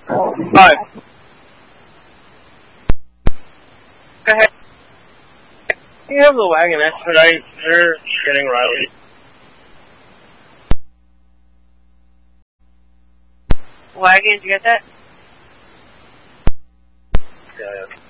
Hi. Go ahead. You have the wagon expedite. They're getting Riley. Wagon, did you get that? Yeah.